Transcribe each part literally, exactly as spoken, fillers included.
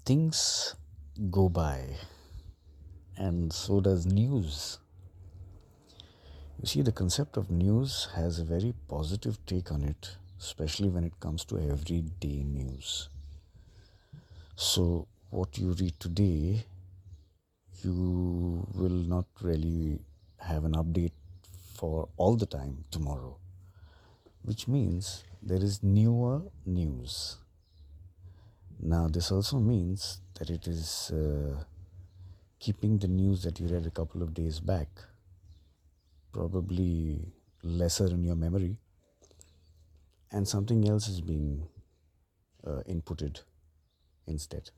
Things go by, and so does news. You see, the concept of news has a very positive take on it, especially when it comes to everyday news. So, what you read today, you will not really have an update for all the time tomorrow, which means there is newer news. Now, this also means that it is uh, keeping the news that you read a couple of days back probably lesser in your memory, and something else is being uh, inputted instead.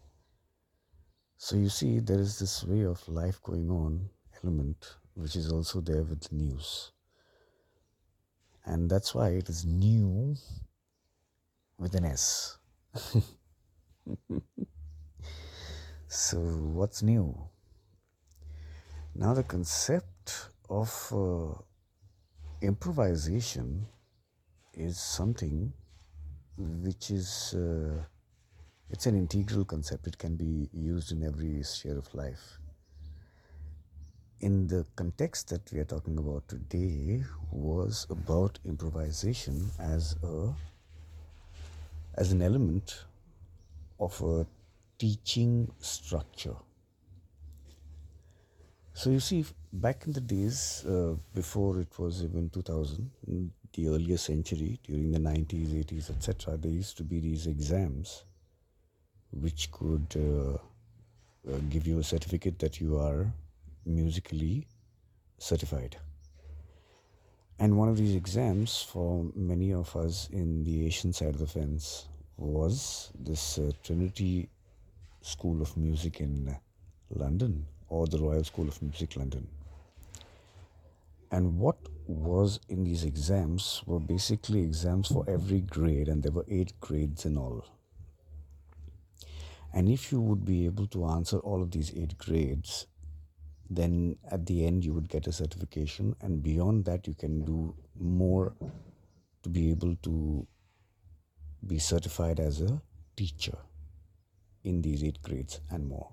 So you see, there is this way of life going on element which is also there with the news, and that's why it is new with an S. So what's new? Now the concept of uh, improvisation is something which is uh, it's an integral concept. It can be used in every sphere of life. In the context that we are talking about today was about improvisation as a as an element of a teaching structure. So you see, back in the days uh, before it was even two thousand, in the earlier century, during the nineties, eighties, et cetera, there used to be these exams which could uh, uh, give you a certificate that you are musically certified. And one of these exams for many of us in the Asian side of the fence was this uh, Trinity School of Music in London, or the Royal School of Music London. And what was in these exams were basically exams for every grade, and there were eight grades in all. And if you would be able to answer all of these eight grades, then at the end you would get a certification, and beyond that you can do more to be able to be certified as a teacher in these eight grades and more.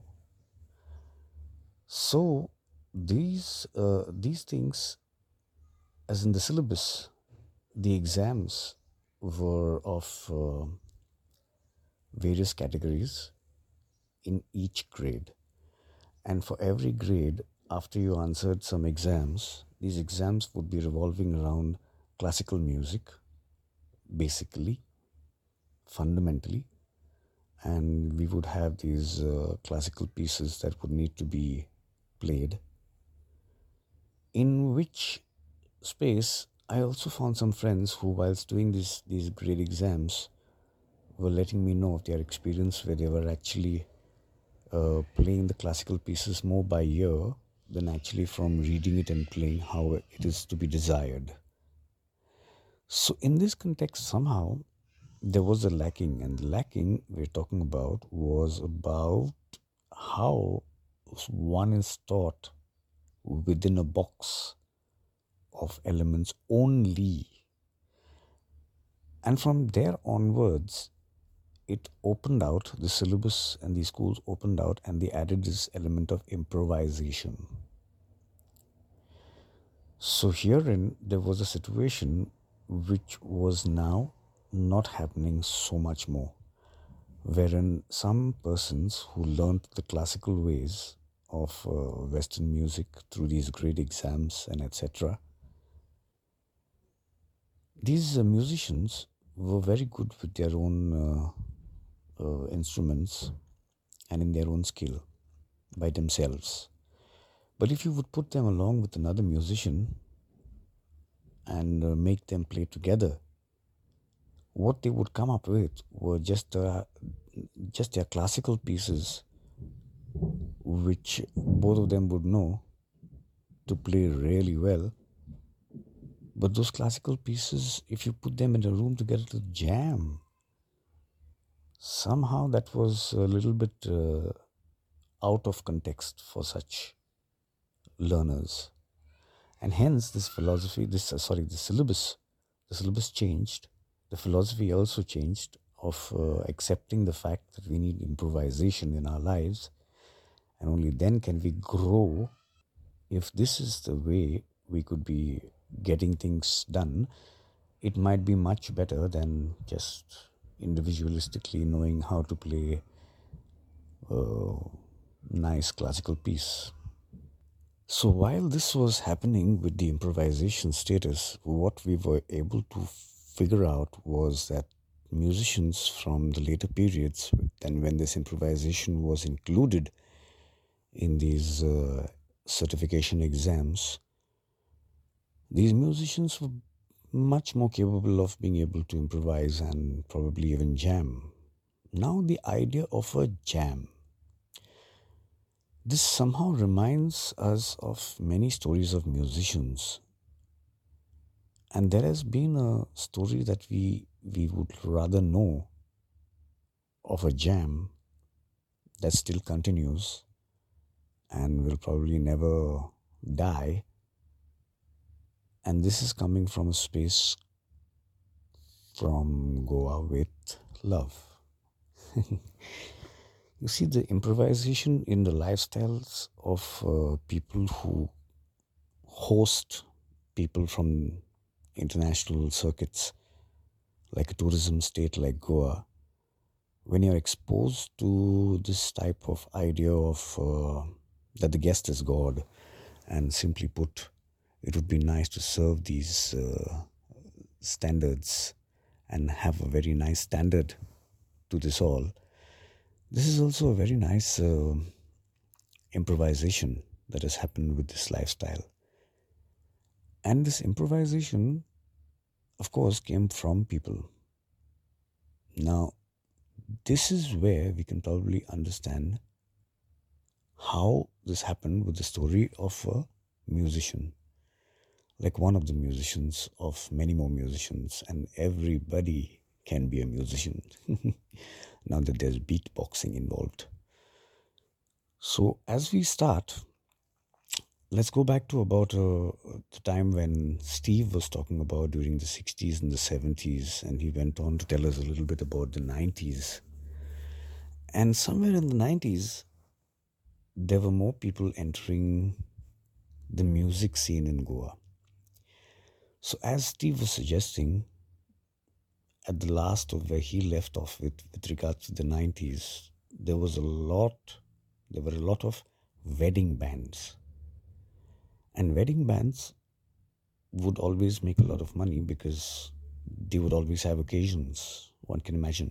So these uh, these things, as in the syllabus, the exams were of uh, various categories in each grade. And for every grade, after you answered some exams, these exams would be revolving around classical music, basically, fundamentally. And we would have these uh, classical pieces that would need to be played. In which space, I also found some friends who, whilst doing this, these grade exams, were letting me know of their experience where they were actually uh, playing the classical pieces more by ear than actually from reading it and playing how it is to be desired. So in this context, somehow, there was a lacking, and the lacking we're talking about was about how one is taught within a box of elements only. And from there onwards, it opened out, the syllabus and the schools opened out, and they added this element of improvisation. So herein, there was a situation which was now not happening so much more, wherein some persons who learnt the classical ways of uh, Western music through these grade exams and et cetera, these uh, musicians were very good with their own uh, uh, instruments and in their own skill by themselves. But if you would put them along with another musician and uh, make them play together, what they would come up with were just uh, just their classical pieces, which both of them would know to play really well. But those classical pieces, if you put them in a room together to jam, somehow that was a little bit uh, out of context for such learners. And hence this philosophy, this uh, sorry, the syllabus, the syllabus changed. The philosophy also changed of uh, accepting the fact that we need improvisation in our lives, and only then can we grow. If this is the way we could be getting things done, it might be much better than just individualistically knowing how to play a nice classical piece. So while this was happening with the improvisation status, what we were able to figure out was that musicians from the later periods, and when this improvisation was included in these uh, certification exams, these musicians were much more capable of being able to improvise and probably even jam. Now, the idea of a jam. This somehow reminds us of many stories of musicians. And there has been a story that we, we would rather know of a jam that still continues and will probably never die. And this is coming from a space from Goa with love. You see, the improvisation in the lifestyles of uh, people who host people from international circuits, like a tourism state like Goa, when you're exposed to this type of idea of uh, that the guest is God, and simply put, it would be nice to serve these uh, standards and have a very nice standard to this all. This is also a very nice uh, improvisation that has happened with this lifestyle. And this improvisation, of course, came from people. Now, this is where we can probably understand how this happened with the story of a musician. Like one of the musicians of many more musicians, and everybody can be a musician now that there's beatboxing involved. So as we start, let's go back to about uh, the time when Steve was talking about during the sixties and the seventies, and he went on to tell us a little bit about the nineties. And somewhere in the nineties, there were more people entering the music scene in Goa. So as Steve was suggesting, at the last of where he left off with, with regards to the nineties, there was a lot, there were a lot of wedding bands. And wedding bands would always make a lot of money because they would always have occasions, one can imagine.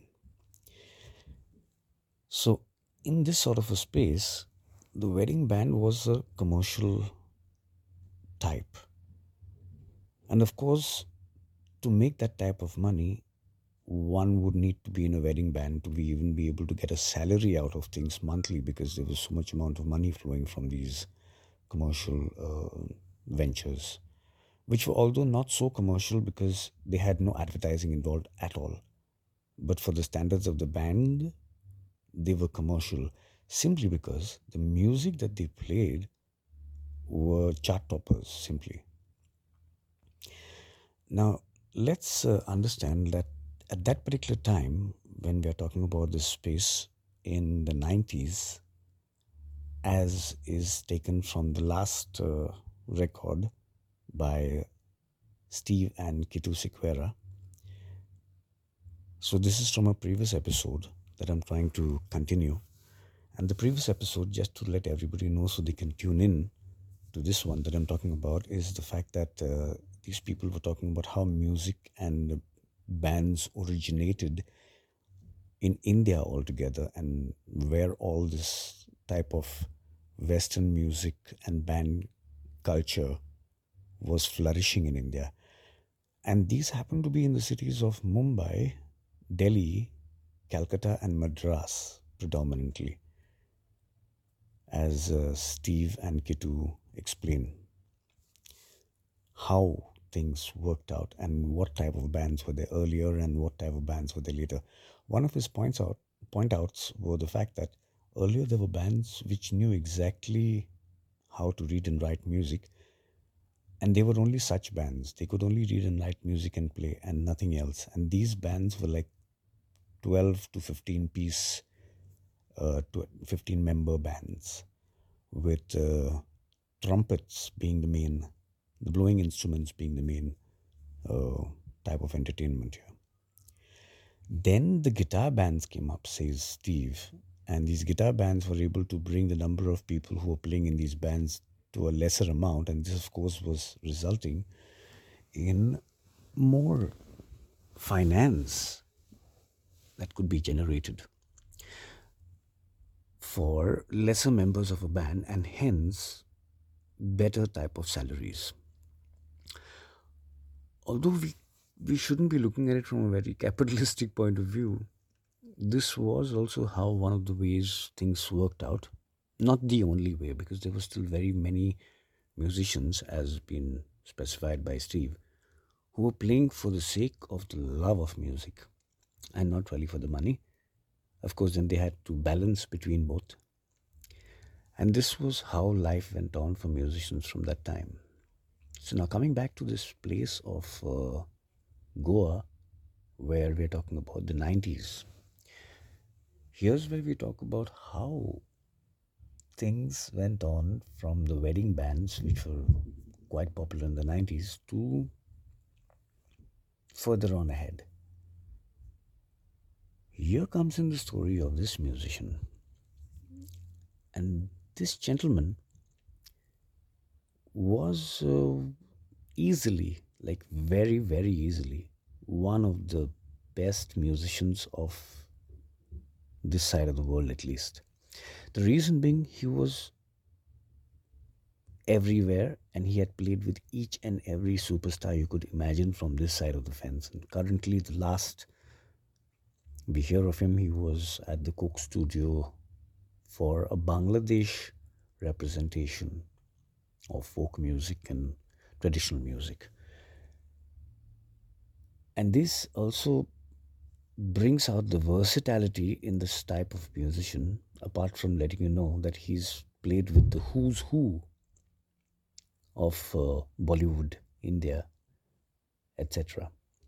So in this sort of a space, the wedding band was a commercial type. And of course, to make that type of money, one would need to be in a wedding band to be even be able to get a salary out of things monthly, because there was so much amount of money flowing from these commercial uh, ventures, which were although not so commercial because they had no advertising involved at all. But for the standards of the band, they were commercial simply because the music that they played were chart toppers simply. Now, let's uh, understand that at that particular time, when we are talking about this space in the nineties, as is taken from the last uh, record by Steve and Kitu Sequeira. So this is from a previous episode that I'm trying to continue. And the previous episode, just to let everybody know so they can tune in to this one that I'm talking about, is the fact that uh, these people were talking about how music and bands originated in India altogether, and where all this type of Western music and band culture was flourishing in India. And these happen to be in the cities of Mumbai, Delhi, Calcutta and Madras predominantly, as uh, Steve and Kitu explain how things worked out and what type of bands were there earlier and what type of bands were there later. One of his points out point outs were the fact that earlier there were bands which knew exactly how to read and write music, and they were only such bands. They could only read and write music and play and nothing else. And these bands were like twelve to fifteen piece, uh, to fifteen member bands with uh, trumpets being the main, the blowing instruments being the main uh, type of entertainment here. Then the guitar bands came up, says Steve, and these guitar bands were able to bring the number of people who were playing in these bands to a lesser amount, and this, of course, was resulting in more finance that could be generated for lesser members of a band, and hence better type of salaries. Although we we shouldn't be looking at it from a very capitalistic point of view, this was also how one of the ways things worked out. Not the only way, because there were still very many musicians, as been specified by Steve, who were playing for the sake of the love of music and not really for the money. Of course, then they had to balance between both. And this was how life went on for musicians from that time. So now coming back to this place of uh, Goa, where we're talking about the nineties, here's where we talk about how things went on from the wedding bands, which were quite popular in the nineties, to further on ahead. Here comes in the story of this musician. And this gentleman was uh, easily, like very, very easily, one of the best musicians of this side of the world, at least. The reason being, he was everywhere and he had played with each and every superstar you could imagine from this side of the fence. And currently, the last we hear of him, he was at the Coke Studio for a Bangladesh representation of folk music and traditional music. And this also brings out the versatility in this type of musician, apart from letting you know that he's played with the who's who of uh, Bollywood, India, et cetera.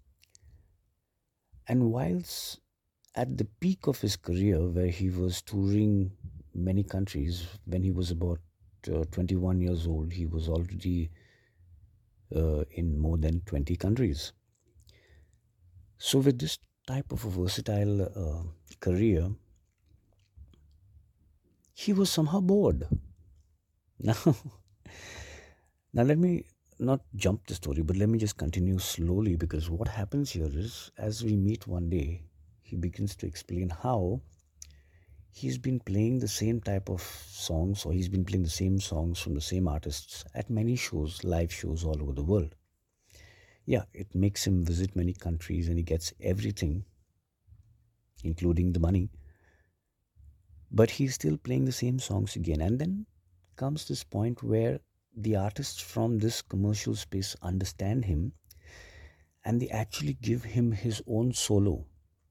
And whilst at the peak of his career, where he was touring many countries, when he was about uh, twenty-one years old, he was already uh, in more than twenty countries. So with this type of a versatile uh, career, he was somehow bored. Now, now let me not jump the story, but let me just continue slowly, because what happens here is, as we meet one day, he begins to explain how he's been playing the same type of songs, or he's been playing the same songs from the same artists at many shows, live shows all over the world. Yeah, it makes him visit many countries and he gets everything, including the money. But he's still playing the same songs again. And then comes this point where the artists from this commercial space understand him and they actually give him his own solo.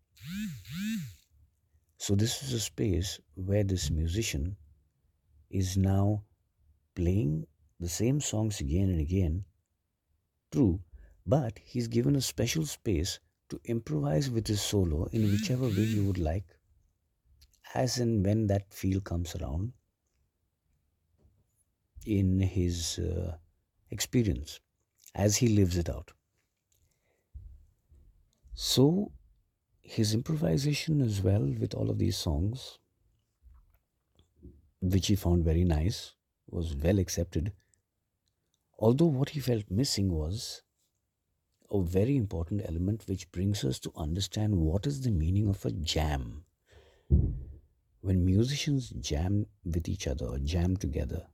So this is a space where this musician is now playing the same songs again and again. True, but he's given a special space to improvise with his solo in whichever way he would like, as and when that feel comes around in his uh, experience, as he lives it out. So his improvisation as well with all of these songs, which he found very nice, was well accepted. Although what he felt missing was a very important element which brings us to understand what is the meaning of a jam. When musicians jam with each other or jam together,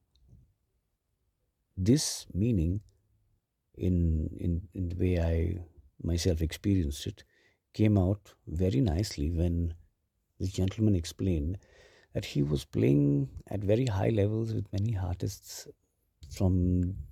this meaning, in, in, in the way I myself experienced it, came out very nicely when this gentleman explained that he was playing at very high levels with many artists from